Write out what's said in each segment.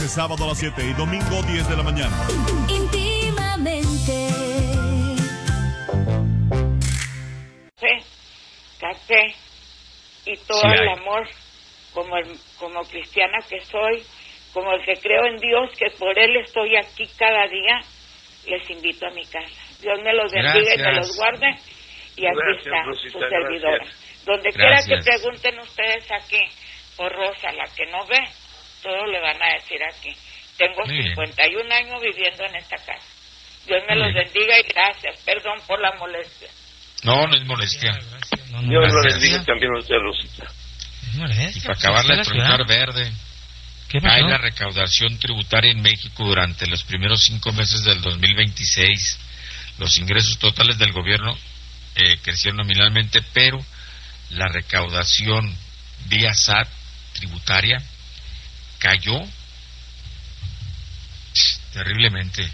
de sábado a las 7 y domingo 10 de la mañana. Íntimamente. Casé y todo el amor, como cristiana que soy, como el que creo en Dios, que por Él estoy aquí cada día, les invito a mi casa. Dios me los bendiga y me los guarde. Y aquí está su servidora. Donde quiera que pregunten ustedes aquí, por Rosa, la que no ve, todo le van a decir aquí. Tengo 51 años viviendo en esta casa. Dios me los bendiga y gracias. Perdón por la molestia. No es molestia. Dios lo bendiga también a usted, Rosita. Y para acabarle de truncar verde, hay la recaudación tributaria en México durante los primeros 5 meses del 2026. Los ingresos totales del gobierno crecieron nominalmente, pero la recaudación vía SAT tributaria cayó terriblemente.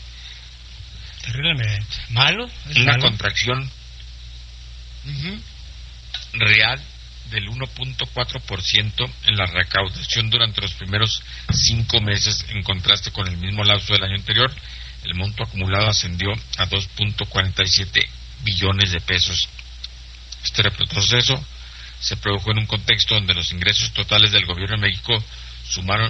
¿Malo? Una contracción real del 1.4% en la recaudación durante los primeros 5 meses, en contraste con el mismo lapso del año anterior. El monto acumulado ascendió a 2.47 billones de pesos. Este retroceso se produjo en un contexto donde los ingresos totales del gobierno de México sumaron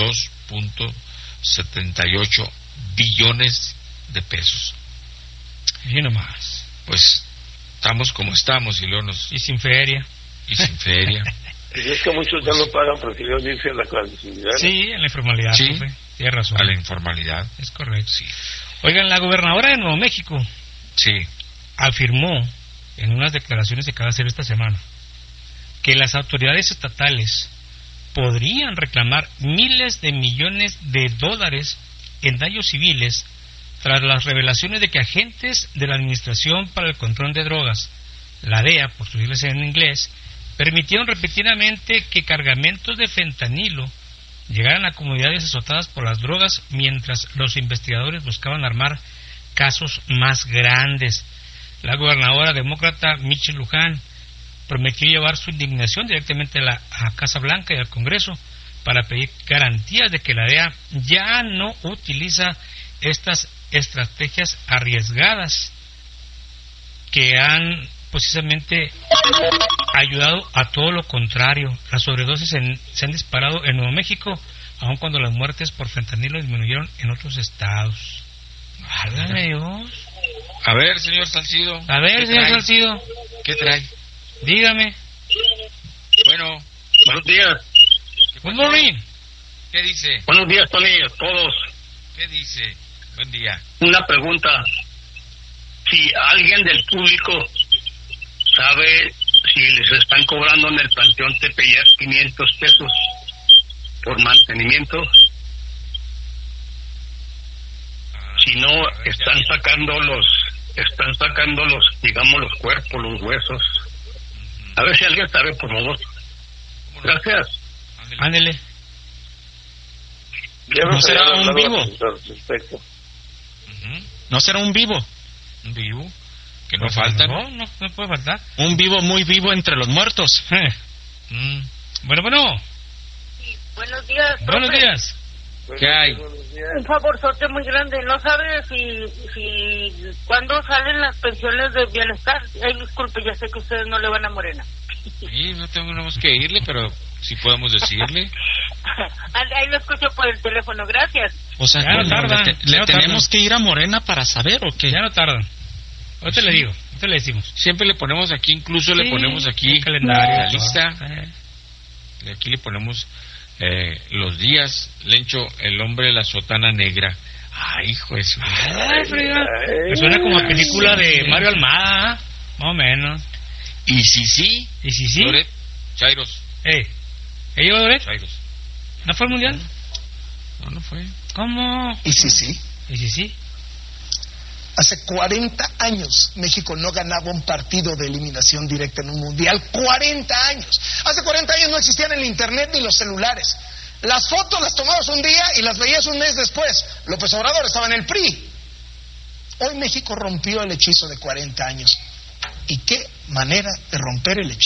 2.78 billones de pesos. Y no más. Pues estamos como estamos y sin feria. Y es que muchos ya no pagan, prefirieron irse a la clandestinidad. Sí, en la informalidad. Sí, tienes razón. A la informalidad. Es correcto. Sí. Oigan, la gobernadora de Nuevo México afirmó en unas declaraciones que acaba de hacer esta semana que las autoridades estatales podrían reclamar miles de millones de dólares en daños civiles tras las revelaciones de que agentes de la Administración para el Control de Drogas, la DEA, por sus siglas en inglés, permitieron repetidamente que cargamentos de fentanilo llegaran a comunidades azotadas por las drogas mientras los investigadores buscaban armar casos más grandes. La gobernadora demócrata Michelle Lujan prometió llevar su indignación directamente a la Casa Blanca y al Congreso para pedir garantías de que la DEA ya no utiliza estas estrategias arriesgadas que han precisamente ayudado a todo lo contrario. Las sobredosis se han disparado en Nuevo México, aun cuando las muertes por fentanilo disminuyeron en otros estados. ¡Válgame Dios! A ver, señor Salcido. Salcido. ¿Qué trae? Dígame. Bueno. Buenos días. Good morning. ¿Qué dice? Buenos días, Tony, a todos. ¿Qué dice? Buen día. Una pregunta. Si alguien del público sabe si les están cobrando en el Panteón Tepeyac 500 pesos por mantenimiento, si no están sacando los, digamos, los cuerpos, los huesos. A ver si alguien sabe, por favor. Gracias. Ándele. ¿No será un vivo? ¿No será un vivo? ¿Un vivo? Que no faltan. No puede faltar. Un vivo muy vivo entre los muertos. Bueno. Sí, buenos días. Buenos días. ¿Qué hay? Un favorzote muy grande. ¿No sabe si cuándo salen las pensiones de bienestar? Ay, disculpe, ya sé que ustedes no le van a Morena. Sí, no tenemos que irle, pero sí podemos decirle. Ahí lo escucho por el teléfono, gracias. O sea, ya no tardan, ¿le tenemos que ir a Morena para saber o qué? Ya no tardan. Ahorita le digo, ahorita le decimos. Siempre le ponemos aquí, incluso le ponemos aquí el calendario, la lista. Aquí le ponemos los días. Lencho, el hombre de la sotana negra. Ay, hijo de su... Me suena como a película de Mario Almada, más o menos. ¿Y si sí? Loret, Chairos. ¿Llegó Loret? Chairos. ¿No fue el mundial? No fue. ¿Cómo? ¿Y si sí? ¿Y si sí? Hace 40 años México no ganaba un partido de eliminación directa en un mundial. 40 años. Hace 40 años no existían el internet ni los celulares. Las fotos las tomabas un día y las veías un mes después. López Obrador estaba en el PRI. Hoy México rompió el hechizo de 40 años. ¿Y qué manera de romper el hechizo?